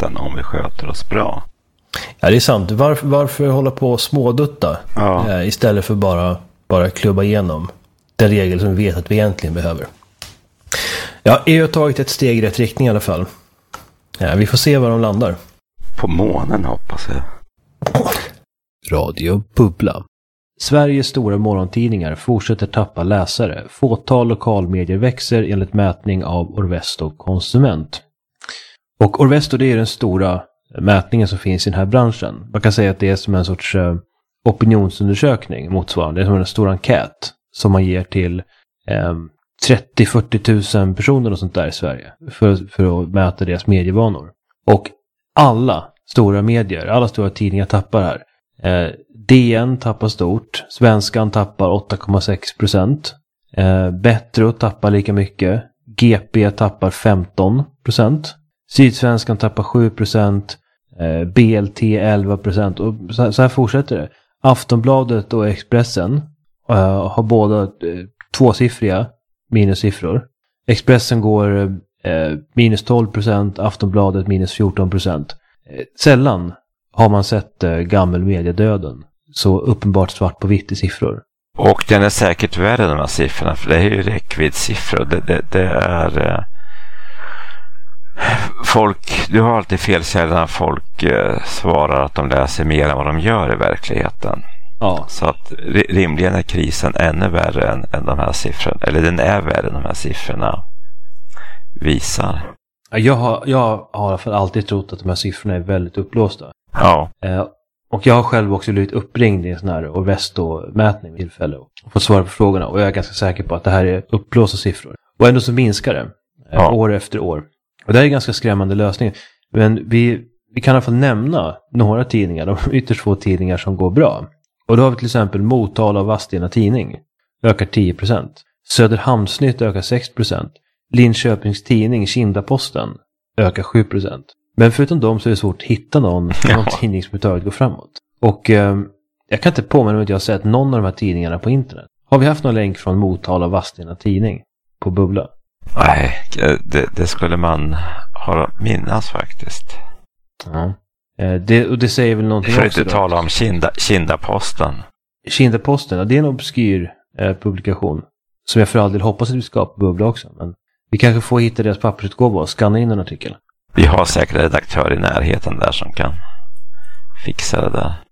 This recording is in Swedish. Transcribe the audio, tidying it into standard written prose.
makten om vi sköter oss bra. Ja, det är sant. Varför hålla på och smådutta istället för bara klubba igenom den regel som vi vet att vi egentligen behöver? Ja, EU har tagit ett steg i rätt riktning i alla fall. Ja, vi får se var de landar. På månen hoppas jag. Radio Bubbla. Sveriges stora morgontidningar fortsätter tappa läsare. Fåtal lokalmedier växer enligt mätning av Orvesto Konsument. Och Orvesto, det är den stora mätningen som finns i den här branschen. Man kan säga att det är som en sorts opinionsundersökning motsvarande. Det är som en stor enkät som man ger till 30-40 000 personer och sånt där i Sverige för att mäta deras medievanor. Och alla stora medier, alla stora tidningar tappar här. DN tappar stort, Svenskan tappar 8,6%, Betro tappar lika mycket, GP tappar 15%, Sydsvenskan tappar 7%, BLT 11%, och så här fortsätter det. Aftonbladet och Expressen har båda tvåsiffriga minussiffror. Expressen går minus 12%, Aftonbladet minus 14%. Sällan har man sett gammelmediedöden så uppenbart svart på vitt i siffror. Och den är säkert värre, de här siffrorna, för det är ju räckviddssiffror. Det är folk, du har alltid fel när folk svarar att de läser mer än vad de gör i verkligheten. Ja. Så att rimligen är krisen ännu värre än de här siffrorna, eller den är värre än de här siffrorna visar. Jag har i alla fall alltid trott att de här siffrorna är väldigt upplåsta. Ja. Och jag har själv också blivit uppringd i en sån här Orvesto-mätning vid tillfälle och fått svara på frågorna. Och jag är ganska säker på att det här är upplåsta siffror. Och ändå så minskar det år efter år. Och det här är ganska skrämmande lösning. Men vi kan i alla fall nämna några tidningar, de ytterst få tidningar som går bra. Och då har vi till exempel Motala och Vadstena Tidning ökar 10%. Söderhamnsnytt ökar 6%. Linköpings Tidning, Kindaposten ökar 7%. Men förutom dem så är det svårt att hitta någon tidning som överhuvudtaget går framåt. Och jag kan inte påminna mig att jag har sett någon av de här tidningarna på internet. Har vi haft någon länk från Motala och Vadstena Tidning på Bubbla? Nej, det skulle man minnas faktiskt. Ja. Det säger väl någonting också. För också inte tala om Kindaposten. Kindaposten, det är en obskyr publikation som jag för all del hoppas att vi ska på Bubbla också. Men vi kanske får hitta deras pappersutgåva och skanna in en artikel. Vi har säkert en redaktör i närheten där som kan fixa det där.